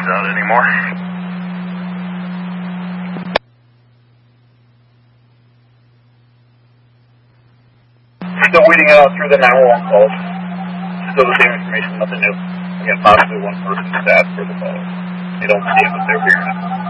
he's out anymore. Still weeding out through the 911 calls. Still the same information, nothing new. Again, possibly one person sat for the call. They don't see it, but they're hearing it.